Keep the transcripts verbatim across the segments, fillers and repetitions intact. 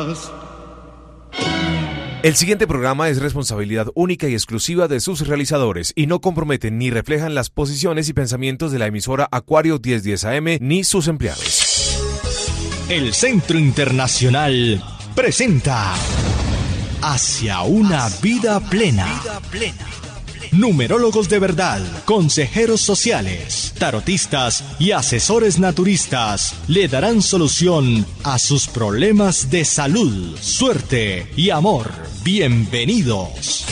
El siguiente programa es responsabilidad única y exclusiva de sus realizadores y no comprometen ni reflejan las posiciones y pensamientos de la emisora Acuario mil diez A M ni sus empleados. El Centro Internacional presenta Hacia una vida plena. Numerólogos de verdad, consejeros sociales, tarotistas y asesores naturistas le darán solución a sus problemas de salud, suerte y amor. Bienvenidos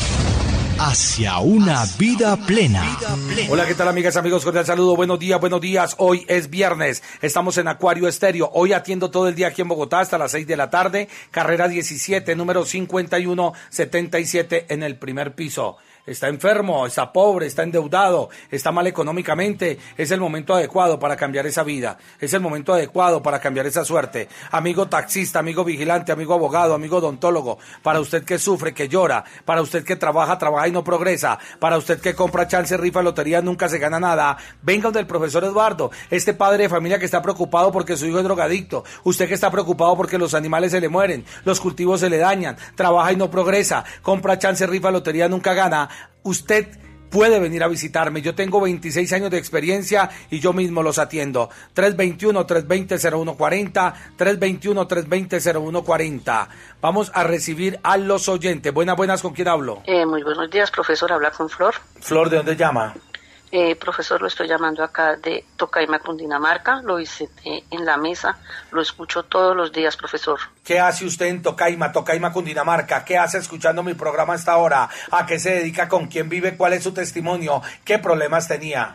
hacia una vida plena. Hola, ¿qué tal, amigas, amigos? Cordial saludo, buenos días, buenos días. Hoy es viernes, estamos en Acuario Estéreo. Hoy atiendo todo el día aquí en Bogotá hasta las seis de la tarde. Carrera diecisiete, número cincuenta y uno setenta y siete en el primer piso. Está enfermo, está pobre, está endeudado, está mal económicamente, es el momento adecuado para cambiar esa vida, es el momento adecuado para cambiar esa suerte. Amigo taxista, amigo vigilante, amigo abogado, amigo odontólogo, para usted que sufre, que llora, para usted que trabaja, trabaja y no progresa, para usted que compra chance, rifa, lotería, nunca se gana nada, venga donde el profesor Eduardo, este padre de familia que está preocupado porque su hijo es drogadicto, usted que está preocupado porque los animales se le mueren, los cultivos se le dañan, trabaja y no progresa, compra chance, rifa, lotería, nunca gana. Usted puede venir a visitarme. Yo tengo veintiséis años de experiencia y yo mismo los atiendo. tres dos uno, tres dos cero, cero uno cuatro cero, tres dos uno, tres dos cero, cero uno cuatro cero. Vamos a recibir a los oyentes. Buenas, buenas, ¿con quién hablo? Eh, muy buenos días, profesor. Habla con Flor. Flor, ¿de dónde llama? Eh, profesor, lo estoy llamando acá de Tocaima, Cundinamarca. Lo hice eh, en la mesa. Lo escucho todos los días, profesor. ¿Qué hace usted en Tocaima, Tocaima, Cundinamarca? ¿Qué hace escuchando mi programa hasta ahora? ¿A qué se dedica? ¿Con quién vive? ¿Cuál es su testimonio? ¿Qué problemas tenía?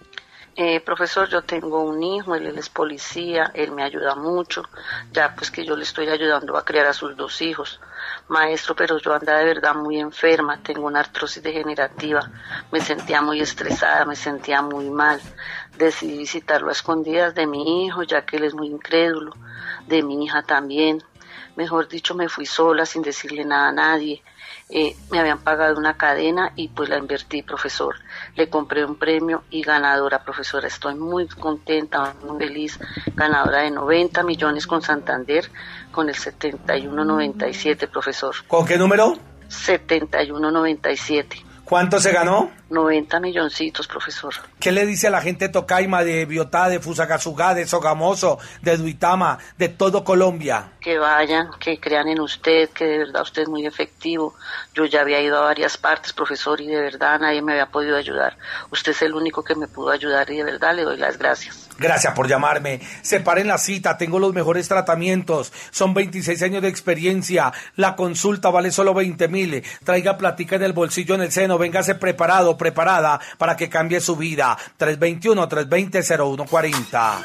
Eh, profesor, yo tengo un hijo, él, él es policía, él me ayuda mucho, ya pues que yo le estoy ayudando a criar a sus dos hijos. Maestro, pero yo andaba de verdad muy enferma, tengo una artrosis degenerativa, me sentía muy estresada, me sentía muy mal. Decidí visitarlo a escondidas de mi hijo, ya que él es muy incrédulo, de mi hija también. Mejor dicho, me fui sola sin decirle nada a nadie. Eh, me habían pagado una cadena y pues la invertí, profesor. Le compré un premio y ganadora, profesora. Estoy muy contenta, muy feliz. Ganadora de noventa millones con Santander, con el setenta y uno noventa y siete, profesor. ¿Con qué número? setenta y uno noventa y siete. ¿Cuánto se ganó? noventa milloncitos, profesor. ¿Qué le dice a la gente de Tocaima, de Biotá, de Fusagasugá, de Sogamoso, de Duitama, de todo Colombia? Que vayan, que crean en usted, que de verdad usted es muy efectivo. Yo ya había ido a varias partes, profesor, y de verdad nadie me había podido ayudar. Usted es el único que me pudo ayudar y de verdad le doy las gracias. Gracias por llamarme. Separen la cita, tengo los mejores tratamientos. Son veintiséis años de experiencia. La consulta vale solo veinte mil. Traiga platica en el bolsillo, en el seno. Véngase preparado, preparada para que cambie su vida. tres dos uno, tres dos cero, cero uno cuatro cero.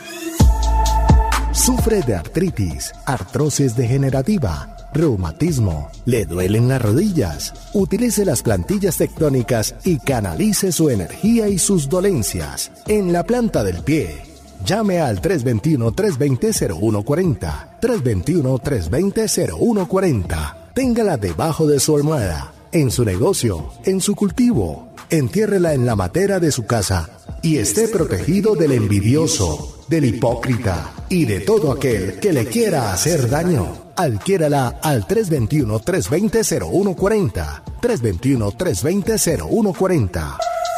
Sufre de artritis, artrosis degenerativa, reumatismo, le duelen las rodillas. Utilice las plantillas tectónicas y canalice su energía y sus dolencias en la planta del pie. Llame al tres dos uno, tres dos cero, cero uno cuatro cero, tres dos uno, tres dos cero, cero uno cuatro cero. Téngala debajo de su almohada, en su negocio, en su cultivo. Entiérrela en la matera de su casa y esté protegido del envidioso, del hipócrita y de todo aquel que le quiera hacer daño. Adquiérala al tres dos uno, tres dos cero, cero uno cuatro cero, tres dos uno, tres dos cero, cero uno cuatro cero.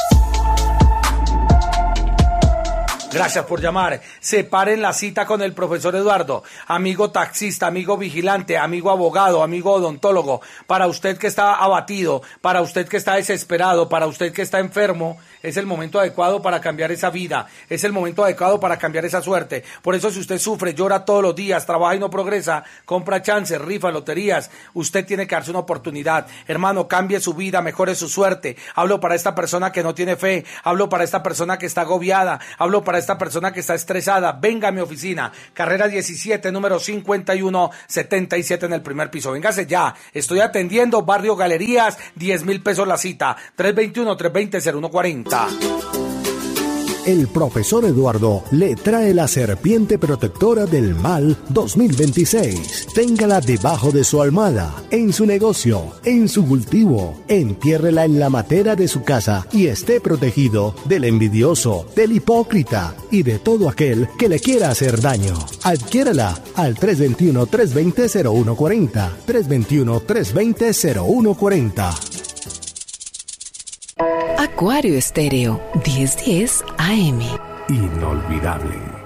Gracias por llamar. Separen la cita con el profesor Eduardo. Amigo taxista, amigo vigilante, amigo abogado, amigo odontólogo. Para usted que está abatido, para usted que está desesperado, para usted que está enfermo, es el momento adecuado para cambiar esa vida. Es el momento adecuado para cambiar esa suerte. Por eso, si usted sufre, llora todos los días, trabaja y no progresa, compra chances, rifa, loterías, usted tiene que darse una oportunidad. Hermano, cambie su vida, mejore su suerte. Hablo para esta persona que no tiene fe. Hablo para esta persona que está agobiada. Hablo para esta persona que está estresada. Venga a mi oficina, carrera diecisiete, número cincuenta y uno setenta y siete en el primer piso. Véngase ya, estoy atendiendo, barrio Galerías, diez mil pesos la cita, tres dos uno, tres dos cero, cero uno cuatro cero. el profesor Eduardo le trae la serpiente protectora del mal dos mil veintiséis. Téngala debajo de su almohada, en su negocio, en su cultivo. Entiérrela en la matera de su casa y esté protegido del envidioso, del hipócrita y de todo aquel que le quiera hacer daño. Adquiérala al tres dos uno, tres dos cero, cero uno cuatro cero, tres dos uno, tres dos cero, cero uno cuatro cero. Acuario Estéreo, diez diez A M. Inolvidable.